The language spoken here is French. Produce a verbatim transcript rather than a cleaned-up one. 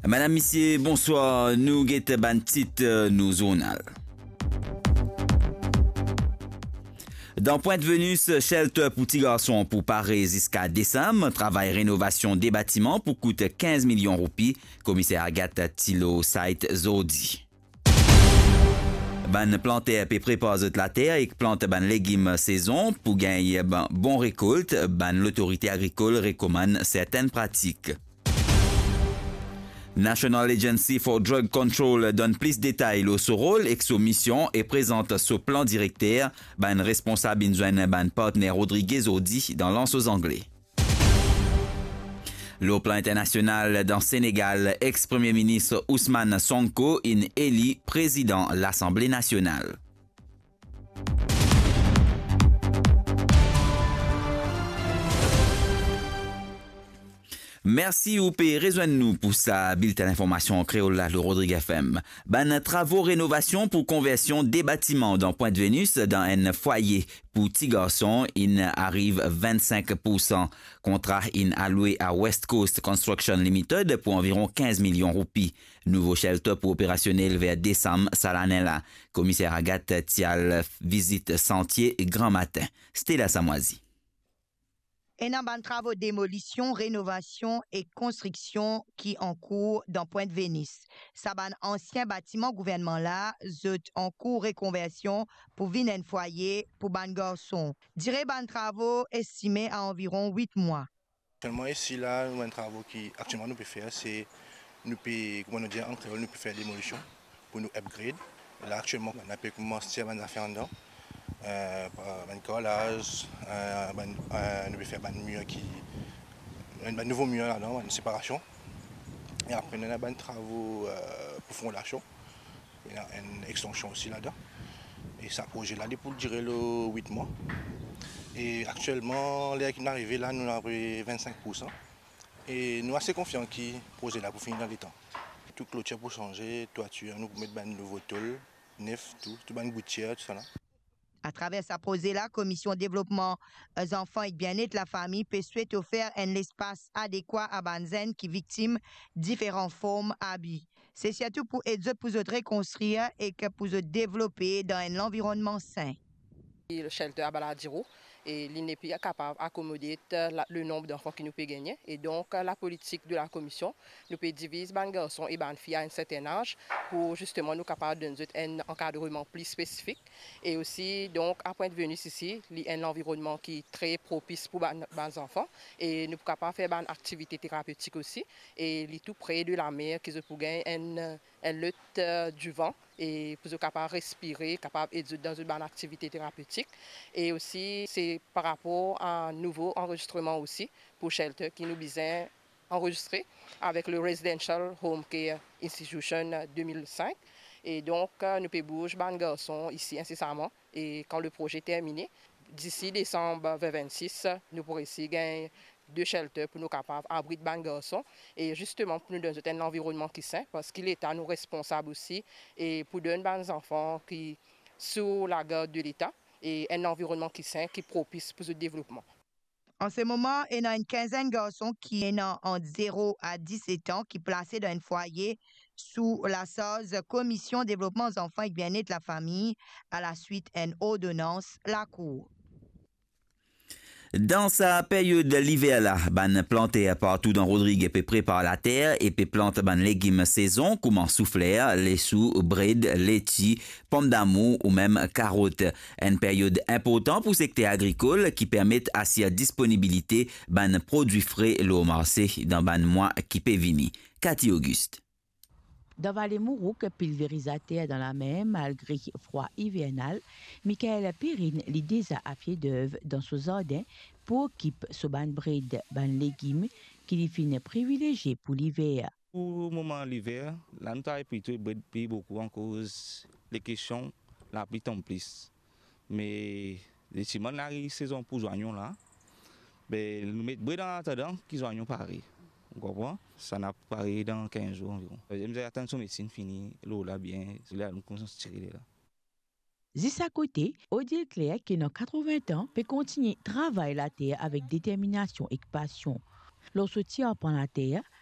Madame, Monsieur, bonsoir. Nous guettons ban titre nous journal. Dans Pointe-Venus, shelter pour petits garçons pour Paris jusqu'à décembre, travail rénovation des bâtiments pour coûter quinze millions de roupies, commissaire Agathe Tilo Site Zodi. Ban planter et prépare la terre et plante ban légumes saison pour gagner ban bon récolte, ban l'autorité agricole recommande certaines pratiques. National Agency for Drug Control donne plus de détails sur son rôle et son mission et présente son plan directeur, ban responsable in ban partenaire Rodriguez Audi dans l'anse aux Anglais. Le plan international dans Sénégal, ex-premier ministre Ousmane Sonko in élu président de l'Assemblée nationale. Merci ou paye rejoignez-nous pour sa bulletin d'information créole le Rodrigue F M. Ban travaux rénovation pour conversion des bâtiments dans Pointe-Venus dans un foyer pour petits garçons, il arrive vingt-cinq pour cent. Contrat in alloué à West Coast Construction Limited pour environ quinze millions de roupies. Nouveau shelter pour opérationnel vers décembre, Salanella. Commissaire Agathe Tial visite Sentier Grand Matin. Stella Samoisi. Et dans les travaux de démolition, rénovation et construction qui en cours dans Pointe-Venus. Ça ban ancien bâtiment gouvernement là, zut en cours reconversion pour vin un foyer pour ban garçon. Diré ban travaux estimés à environ huit mois. Actuellement ici là, nous un travaux qui actuellement nous peut faire c'est nous peut comment nous dire en créole nous peut faire démolition pour nous upgrade. Là actuellement on a pu commencer à faire en dedans. Euh, un collage, euh, euh, nous faire un mur qui, un nouveau mur là-dedans, une séparation. Et après, nous avons des travaux euh, pour fondation, il y a une extension aussi là-dedans. Et ça projet là pour durer le huit mois. Et actuellement, les qui sont arrivés là, nous avons vingt-cinq pour cent. Et nous sommes assez confiants que le projet là pour finir dans les temps. Tout clôture pour changer, toiture, nous mettre un nouveau tôle, neuf, tout, tout une gouttière, tout ça là. À travers sa posée la commission développement des enfants et bien-être la famille peut souhaiter offrir un espace adéquat à Banzen qui victime différentes formes d'abus. C'est surtout pour aider pour se reconstruire et que pour se développer dans un environnement sain. Le shelter à Baladiro et l'I N E P est capable d'accommoder le nombre d'enfants qui nous peut gagner. Et donc, la politique de la commission nous peut diviser les garçons et les filles à un certain âge pour justement nous capables de donner un encadrement plus spécifique. Et aussi, donc, à Pointe-Venus ici, il y a un environnement qui est très propice pour les enfants. Et nous sommes capables de faire des activités thérapeutiques aussi. Et il est tout près de la mer qui peut gagner un, un lutte du vent. Et pour être capable de respirer, capable d'être dans une bonne activité thérapeutique. Et aussi, c'est par rapport à un nouveau enregistrement aussi pour Shelter qui nous besoin enregistrer avec le Residential Home Care Institution deux mille cinq. Et donc, nous pouvons bouger les garçons ici incessamment. Et quand le projet est terminé, d'ici décembre deux mille vingt-six, nous pourrons ici gagner deux shelters pour nous capables d'abriter les garçons et justement pour nous donner un environnement qui est sain parce qu'il est à nous responsables aussi et pour donner aux enfants qui sous la garde de l'État et un environnement qui est sain, qui est propice pour le développement. En ce moment, il y a une quinzaine de garçons qui sont entre zéro à dix-sept ans qui sont placés dans un foyer sous la S O S, Commission Développement des enfants et bien-être de la famille, à la suite d'une ordonnance, la Cour. Dans sa période de l'hiver là, ban planté partout dans Rodrigue peut préparer la terre et peut planter ban légumes saison comme souffleur, les sous, bread, laitue, pommes d'amour ou même carottes. Une période importante pour le secteur agricole qui permet à sa disponibilité ban produits frais le marché dans ban mois qui peut venir. Cathy Auguste. Dans Vallée Mourouk, pulvérisateur dans la mer malgré froid hivernal, Michael Perrine l'idée à pied d'œuvre dans son jardin pour équipe ce ban bread, ban légumes qui lui finit privilégié pour l'hiver. Pour le moment l'hiver, là nous travaillons plutôt beaucoup en cause les questions la pluie tombe plus. Mais les semaines la saison pour joignons là, ben nous mettons bread en attendant qu'ils joignons pareil. Vous comprenez? Ça n'a pas paré dans quinze jours environ. J'aime attendre son médecine finie, l'eau là bien, là nous commençons à tirer là. Juste à côté, Odile Claire, qui a quatre-vingts ans, peut continuer à travailler la terre avec détermination et passion. Lorsque tire prend la terre,